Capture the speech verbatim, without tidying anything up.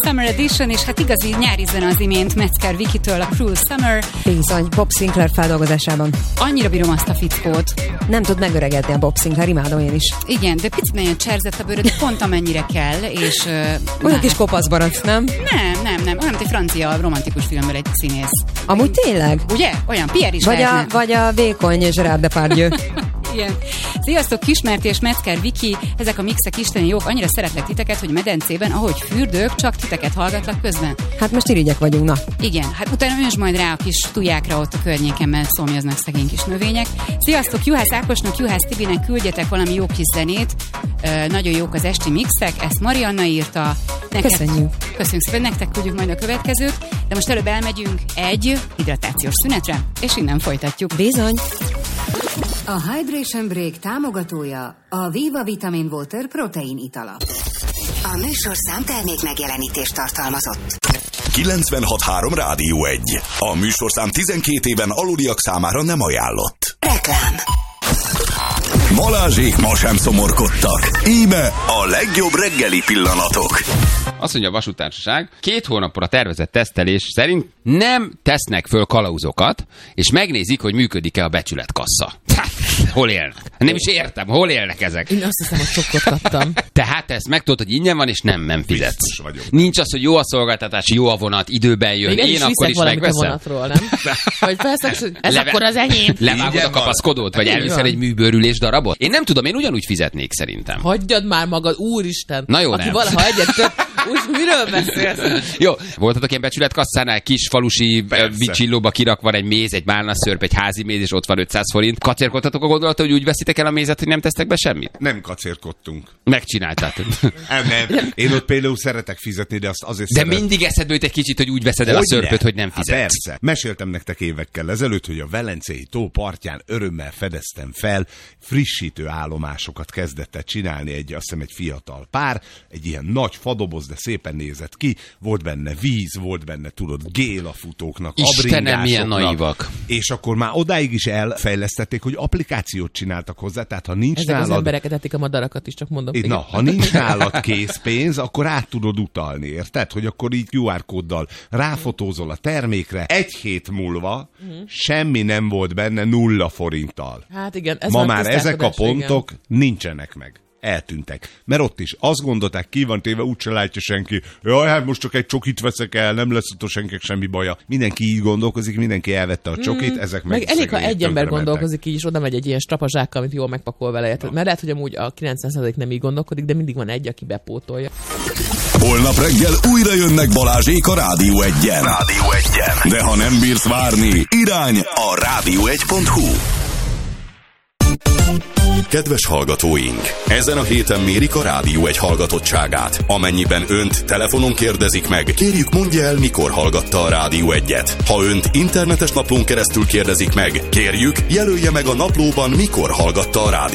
Summer Edition, és hát igazi nyári zene az imént Metzger Vikitől, a Cruel Summer. Bizony, Bob Sinclair feldolgozásában. Annyira bírom azt a fickót. Nem tud megöregedni a Bob Sinclair, imádom én is. Igen, de picit nagyon cserzett a bőröd, pont amennyire kell, és... Uh, olyan kis kopasz barack, nem? Nem, nem, nem, olyan, mint egy francia romantikus filmben egy színész. Amúgy tényleg? Ugye? Olyan, Pierre is vagy lehetne. a, vagy a vékony Gerard Depardieu. Igen. Sziasztok, Kismerti és Metzger Viki, ezek a mixek isteni jók, annyira szeretlek titeket, hogy medencében, ahogy fürdők, csak titeket hallgatlak közben. Hát most irigyek vagyunk, na. Igen, hát utána önts majd rá a kis tujákra ott a környéken, mert szomjaznak szegény kis növények. Sziasztok, Juhász Ákosnak, Juhász Tibinek küldjetek valami jó kis zenét. Ö, nagyon jók az esti mixek, ezt Marianna írta. Neked, köszönjük. Köszönjük szépen, nektek küldjük majd a következőt, de most előbb elmegyünk egy hidratációs szünetre, és innen folytatjuk. Bizony. A Hydration Break támogatója a Viva Vitamin Water protein itala. A műsorszám termék megjelenítést tartalmazott. kilencvenhat három Rádió egy. A műsorszám tizenkét éven aluliak számára nem ajánlott. Reklám. Balázsék ma sem szomorkodtak. Íme a legjobb reggeli pillanatok. Azt mondja a vasútársaság, két hónapra tervezett tesztelés szerint nem tesznek föl kalauzokat, és megnézik, hogy működik-e a becsületkassa. Hol élnek? Nem is értem, hol élnek ezek? Én azt hiszem, hogy sokkot kaptam. Tehát ezt megtudod, hogy ingyen van, és nem, nem fizetsz. Nincs az, hogy jó a szolgáltatás, jó a vonat, időben jön. Még én akkor is megveszem. A vonatról, nem? Vagy persze, ez Leve... akkor az enyém. Levágod a kapaszkodót, vagy elviszel egy műbőrülés darabot? Én nem tudom, én ugyanúgy fizetnék szerintem. Hagyjad már magad, úristen. Na jó, aki nem. valaha egyet több, úgy miről beszélsz? Jó, voltatok ilyen becsületkasszánál, kis falusi bicsillóba kirak van egy méz, egy málnaszörp, egy házi méz, és ott van ötszáz forint. Kacérkodtatok a gondolata, hogy úgy veszitek el a mézet, hogy nem tesztek be semmit? Nem kacérkodtunk. Megcsináltátok. Nem, nem. Én ott például szeretek fizetni, de azt azért De szeret... mindig eszedbe jut egy kicsit, hogy úgy veszed el hogy a szörpöt, ne? Hogy nem fizetsz. Há, persze. Meséltem nektek évekkel ezelőtt, hogy a Velencei tó partján örömmel fedeztem fel, frissítő állomásokat kezdett el csinálni egy, azt hiszem, egy fiatal pár, egy ilyen nagy fadoboz, de szépen nézett ki, volt benne víz, volt benne, tudod, gél a futóknak, Istenem, milyen naivak. És akkor már odáig is elfejlesztették, hogy applikációt csináltak hozzá, tehát ha nincs ezek nálad... az embereket etik a madarakat is, csak mondom. Na, ha nincs nálad készpénz, akkor át tudod utalni, érted? Hogy akkor így kú ár kóddal ráfotózol a termékre, egy hét múlva uh-huh. semmi nem volt benne nulla forinttal. Hát igen, ez ma már ezek a pontok igen. nincsenek meg. Eltűntek. Mert ott is azt gondolták, ki van téve, úgyse látja senki. Jaj, hát most csak egy csokit veszek el, nem lesz ott senkinek semmi baja. Mindenki így gondolkozik, mindenki elvette a csokit, hmm. ezek meg... Meg elég, ha egy ember gondolkozik így, és oda megy egy ilyen strapazsákkal, amit jól megpakol vele. No. Mert lehet, hogy amúgy a kilencven százalék nem így gondolkodik, de mindig van egy, aki bepótolja. Holnap reggel újra jönnek Balázsék a Rádió egyen. Rádió egyen. De ha nem bírsz várni, irány a rádió egy pont hu. Kedves hallgatóink! Ezen a héten mérik a Rádió egy hallgatottságát. Amennyiben önt telefonon kérdezik meg, kérjük mondja el, mikor hallgatta a Rádió egyet. Ha önt internetes naplón keresztül kérdezik meg, kérjük jelölje meg a naplóban, mikor hallgatta a Rádió